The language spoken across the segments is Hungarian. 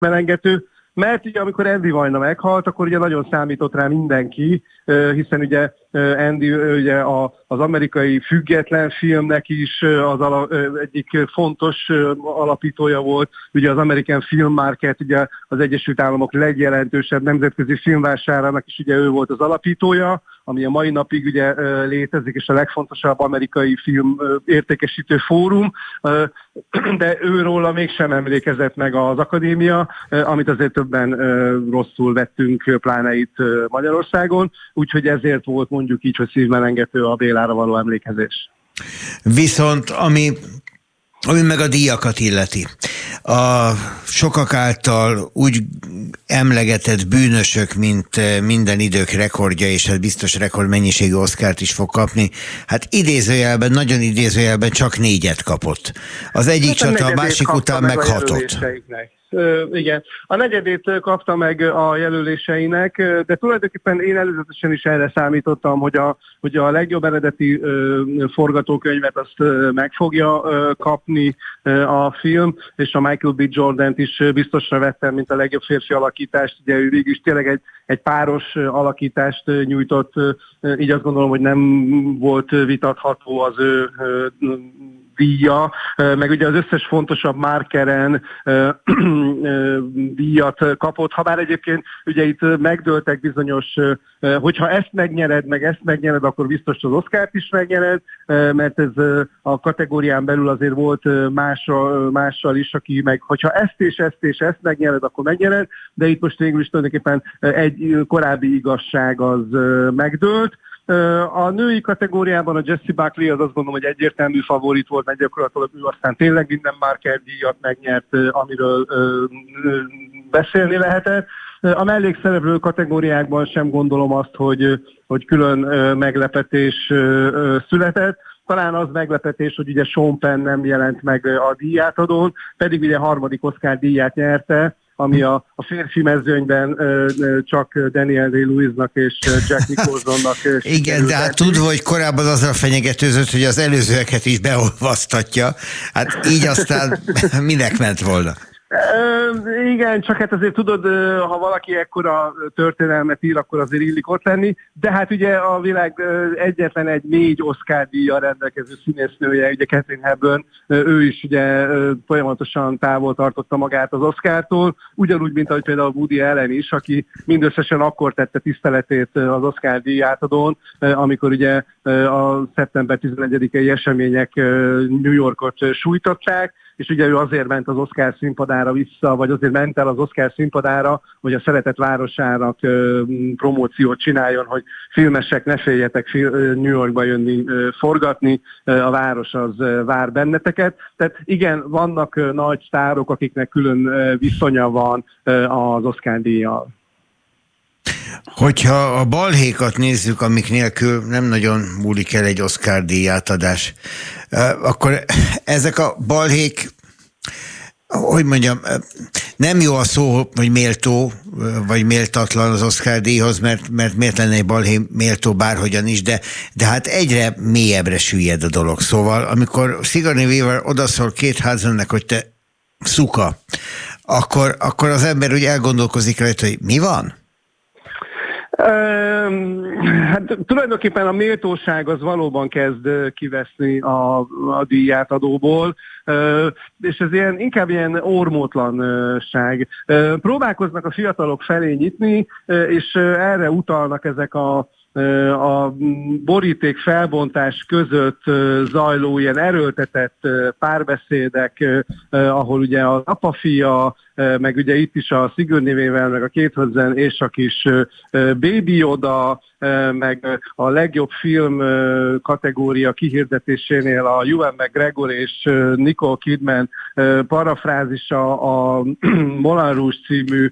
szívmelengető, mert ugye amikor Andy Vajna meghalt, akkor ugye nagyon számított rá mindenki, hiszen ugye Andy ugye az amerikai független filmnek is egyik fontos alapítója volt, ugye az American Film Market, ugye az Egyesült Államok legjelentősebb nemzetközi filmvásárának is ugye ő volt az alapítója, ami a mai napig ugye létezik, és a legfontosabb amerikai film értékesítő fórum, de őróla mégsem emlékezett meg az akadémia, amit azért többen rosszul vettünk, pláne itt Magyarországon, úgyhogy ezért volt mondjuk így, hogy szívmelengető a Bélára való emlékezés. Viszont ami meg a díjakat illeti. A sokak által úgy emlegetett bűnösök, mint minden idők rekordja, és hát biztos rekordmennyiségű Oscart is fog kapni. Hát idézőjelben, nagyon idézőjelben csak 4 kapott. Az egyik csata a másik után meg 6. Igen, a 4. kapta meg a jelöléseinek, de tulajdonképpen én előzetesen is erre számítottam, hogy a legjobb eredeti forgatókönyvet azt meg fogja kapni a film, és a Michael B. Jordant is biztosra vettem, mint a legjobb férfi alakítást. Ugye ő végül is tényleg egy páros alakítást nyújtott, így azt gondolom, hogy nem volt vitatható az ő díja, meg ugye az összes fontosabb markeren díjat kapott, ha bár egyébként ugye itt megdőltek bizonyos, hogyha ezt megnyered, akkor biztos az Oscart is megnyered, mert ez a kategórián belül azért volt mással is, aki meg, hogyha ezt megnyered, akkor megnyered, de itt most végül is tulajdonképpen egy korábbi igazság az megdőlt. A női kategóriában a Jessie Buckley az azt gondolom, hogy egyértelmű favorit volt, mert gyakorlatilag ő aztán tényleg minden Marker díjat megnyert, amiről beszélni lehetett. A mellékszereplő kategóriákban sem gondolom azt, hogy külön meglepetés született. Talán az meglepetés, hogy ugye Sean Penn nem jelent meg a díjátadón, pedig ugye 3. Oscar díját nyerte, ami a férfi mezőnyben csak Daniel Day-Lewis-nak és Jack Nicholsonnak igen, de hát tudva, hogy korábban azzal fenyegetőzött, hogy az előzőeket is beolvasztatja, hát így aztán minek ment volna? Igen, csak hát azért tudod, ha valaki ekkora történelmet ír, akkor azért illik ott lenni, de hát ugye a világ egyetlen egy 4 Oscar díjjal rendelkező színésznője, ugye Katharine Hepburn, ő is ugye folyamatosan távol tartotta magát az Oscartól, ugyanúgy, mint ahogy például Woody Allen is, aki mindösszesen akkor tette tiszteletét az Oscar díj átadón, amikor ugye a szeptember 11-i események New Yorkot sújtották, és ugye ő azért ment az Oscar színpadára vissza, vagy azért ment el az Oscar színpadára, hogy a Szeretett Városának promóciót csináljon, hogy filmesek, ne féljetek New Yorkba jönni forgatni, a város az vár benneteket. Tehát igen, vannak nagy sztárok, akiknek külön viszonya van az Oscar díjjal. Hogyha a balhékat nézzük, amik nélkül nem nagyon múlik el egy Oscar díj átadás, akkor ezek a balhék, hogy mondjam, nem jó a szó, hogy méltó, vagy méltatlan az Oscar díjhoz, mert miért lenne egy balhé méltó bárhogyan is, de hát egyre mélyebbre süllyed a dolog. Szóval, amikor Sigourney Weaver odaszól Kate Hudsonnek, hogy te szuka, akkor az ember úgy elgondolkozik rajta, hogy mi van? Hát tulajdonképpen a méltóság az valóban kezd kiveszni a díjátadóból, és ez inkább ilyen ormótlanság. Próbálkoznak a fiatalok felé nyitni, és erre utalnak ezek a boríték felbontás között zajló ilyen erőltetett párbeszédek, ahol ugye az apa-fia, meg ugye itt is a Sigourney Weaver, meg a Kate Hudson és a kis Baby Yoda, meg a legjobb film kategória kihirdetésénél a Ewan McGregor és Nicole Kidman parafrázisa a Moulin Rouge című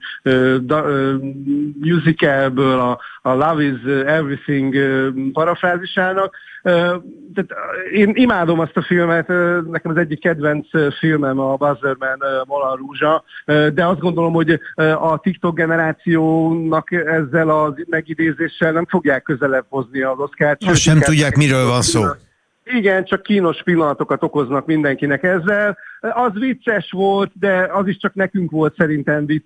musicalből a Love is Everything parafrázisának. Tehát én imádom azt a filmet, nekem az egyik kedvenc filmem a Baz Luhrmann Moulin Rouge-a, de azt gondolom, hogy a TikTok generációnak ezzel a megidézéssel nem fogják közelebb hozni az Oscart. Most sem tudják, miről van szó. Igen, csak kínos pillanatokat okoznak mindenkinek ezzel. Az vicces volt, de az is csak nekünk volt szerintem vicc,